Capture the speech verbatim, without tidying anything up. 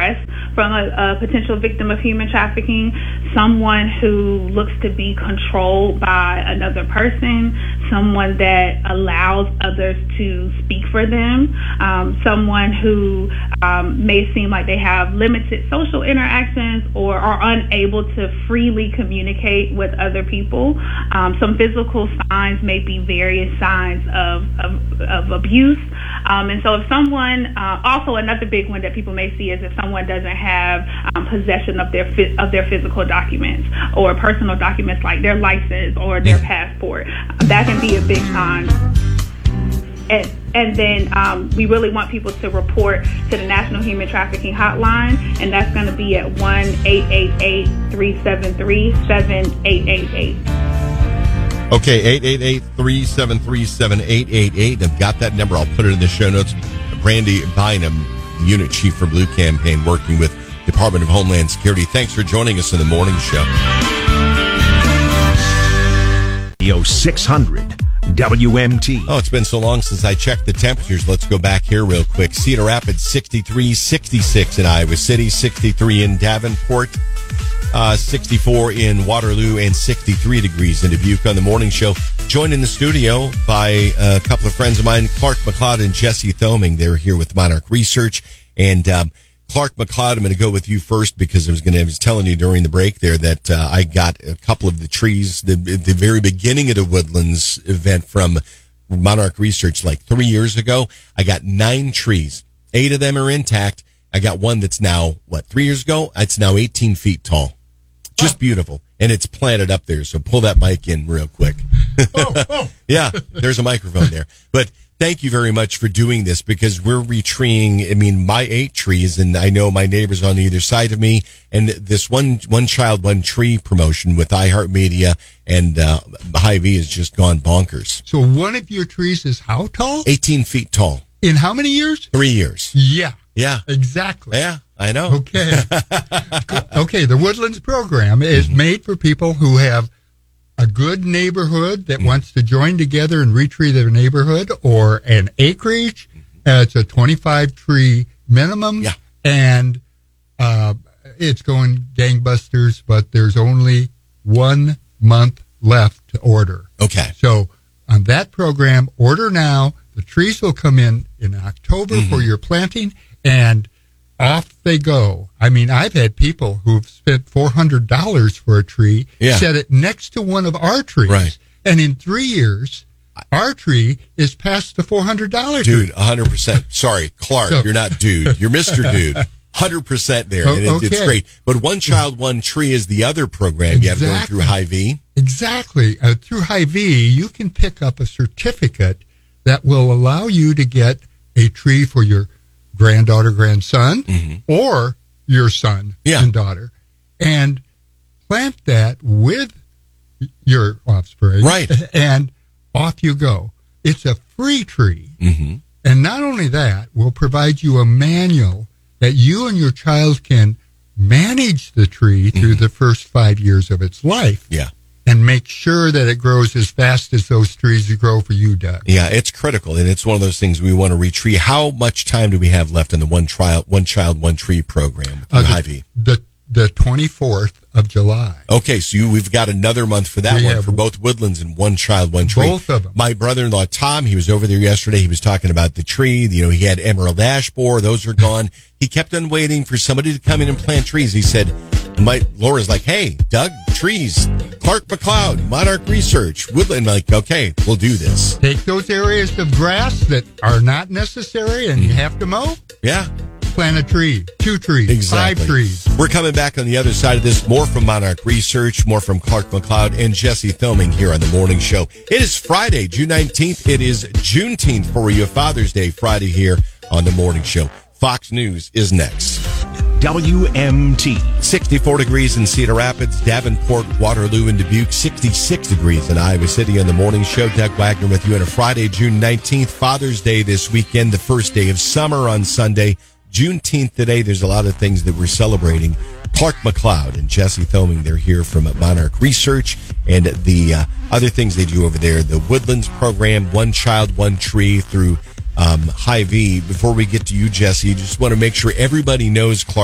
distress from a, a potential victim of human trafficking, someone who looks to be controlled by another person, someone that allows others to speak for them, um, someone who um, may seem like they have limited social interactions or are unable to freely communicate with other people. Um, some physical signs may be various signs of, of, of abuse. Um, and so if someone, uh, also another big one that people may see is if someone doesn't have um, possession of their of their physical documents or personal documents like their license or their passport. That can be a big sign. And, and then um, we really want people to report to the National Human Trafficking Hotline, and that's going to be at one eight eight eight, three seven three, seven eight eight eight. Okay, eight eight eight, three seven three, seven eight eight eight. I've got that number. I'll put it in the show notes. Brandy Bynum, Unit Chief for Blue Campaign, working with Department of Homeland Security. Thanks for joining us in the morning show. six hundred W M T. Oh, it's been so long since I checked the temperatures. Let's go back here real quick. Cedar Rapids, sixty-three, sixty-six in Iowa City, sixty-three in Davenport, uh, sixty-four in Waterloo, and sixty-three degrees in Dubuque on the morning show. Joined in the studio by a couple of friends of mine, Clark McLeod and Jesse Thoming. They're here with Monarch Research. And um, Clark McLeod, I'm going to go with you first because I was going to, I was telling you during the break there that uh, I got a couple of the trees the, at the very beginning of the Woodlands event from Monarch Research like three years ago. I got nine trees. Eight of them are intact. I got one that's now, what, three years ago? It's now eighteen feet tall. Just beautiful. And it's planted up there, so pull that mic in real quick. oh, oh. Yeah, there's a microphone there. But thank you very much for doing this because we're retreeing, I mean, my eight trees, and I know my neighbors on either side of me, and this one one child, one tree promotion with iHeartMedia and uh, Hy-Vee has just gone bonkers. So one of your trees is how tall? eighteen feet tall. In how many years? Three years. Yeah. Yeah. Exactly. Yeah, I know. Okay. Okay, the Woodlands program is mm-hmm. made for people who have a good neighborhood that mm-hmm. wants to join together and retree their neighborhood, or an acreage. Mm-hmm. Uh, it's a twenty-five tree minimum. Yeah. And uh, it's going gangbusters, but there's only one month left to order. Okay. So on that program, order now. The trees will come in in October mm-hmm. for your planting, and off they go. I mean, I've had people who've spent four hundred dollars for a tree, yeah. set it next to one of our trees, right. and in three years, our tree is past the four hundred dollars Dude, tree. one hundred percent. Sorry, Clark, so, you're not dude. You're Mister Dude. one hundred percent there, and it, okay. it's great. But One Child, One Tree is the other program exactly. you have going through Hy-Vee. Exactly. Uh, through Hy-Vee, you can pick up a certificate that will allow you to get a tree for your granddaughter, grandson, mm-hmm. or your son yeah. and daughter, and plant that with your offspring. Right. And off you go. It's a free tree. Mm-hmm. And not only that, we'll provide you a manual that you and your child can manage the tree through mm-hmm. the first five years of its life. Yeah. And make sure that it grows as fast as those trees grow for you, Doug. Yeah, it's critical, and it's one of those things we want to retree. How much time do we have left in the One Trial, One Child, One Tree program with uh, Hy-Vee? The the twenty-fourth of July. Okay, so you, we've got another month for that we one have, for both Woodlands and One Child, One Tree. Both of them. My brother-in-law Tom, he was over there yesterday. He was talking about the tree. You know, he had emerald ash borer; those are gone. He kept on waiting for somebody to come in and plant trees. He said, "My Laura's like, hey, Doug, trees." Clark McLeod, Monarch Research, Woodland. Like, okay, we'll do this. Take those areas of grass that are not necessary and you have to mow. Yeah. Plant a tree, two trees, exactly. five trees. We're coming back on the other side of this. More from Monarch Research, more from Clark McLeod and Jesse Thoming here on the morning show. It is Friday, June nineteenth. It is Juneteenth for you, Father's Day Friday here on the morning show. Fox News is next. W M T. sixty-four degrees in Cedar Rapids, Davenport, Waterloo, and Dubuque. sixty-six degrees in Iowa City on the morning show. Doug Wagner with you on a Friday, June nineteenth. Father's Day this weekend, the first day of summer on Sunday. Juneteenth today. There's a lot of things that we're celebrating. Clark McLeod and Jesse Thoming, they're here from Monarch Research, and the uh, other things they do over there, the Woodlands program, One Child, One Tree through um, Hy-Vee. Before we get to you, Jesse, just want to make sure everybody knows Clark